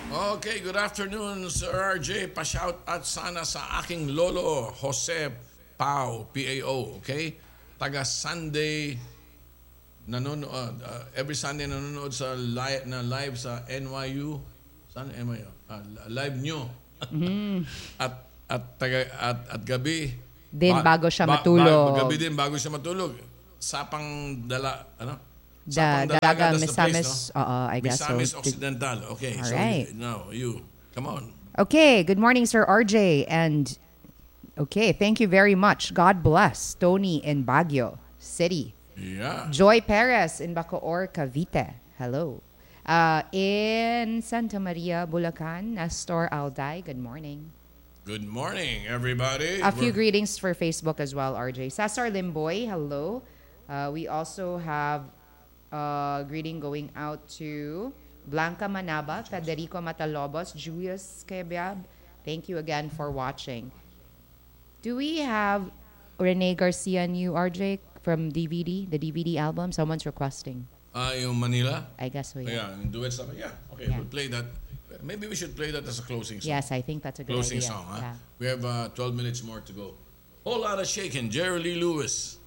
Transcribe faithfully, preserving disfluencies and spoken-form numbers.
Okay, good afternoon, Sir R J. Pa-shout out sana sa aking lolo, Jose Pao, P A O, okay? Taga Sunday, nanonood, uh, every Sunday nanonood sa live, na live sa N Y U, saan N Y U? Ah, live nyo. at at taga at, at gabi Din bago siya ba, ba, matulog. gabi din bago siya matulog. Sapang dala ano? Da, Sapang Dalaga, Dalaga, that's the place, Misamis, no? oo, I guess so. Misamis Occidental. Okay, All so right. you, now you come on. Okay, good morning, Sir R J. And okay, thank you very much. God bless Tony in Baguio City. Yeah. Joy Perez in Bacoor, Cavite. Hello. Uh, in Santa Maria, Bulacan, Nestor Alday. Good morning. Good morning, everybody. A few We're- greetings for Facebook as well, R J. Cesar Limboy, hello. Uh, we also have a greeting going out to Blanca Manaba, Federico Matalobos, Julius Kebiab. Thank you again for watching. Do we have Rene Garcia new, R J, from D V D, the D V D album? Someone's requesting. Ah, yung Manila? I guess so, yeah. Yeah, yung duet stuff. Yeah, okay, Yeah. we'll play that. Maybe we should play that as a closing song. Yes, I think that's a good Closing idea. song, huh? Yeah. We have uh, twelve minutes more to go. Whole lot of shaking. Jerry Lee Lewis.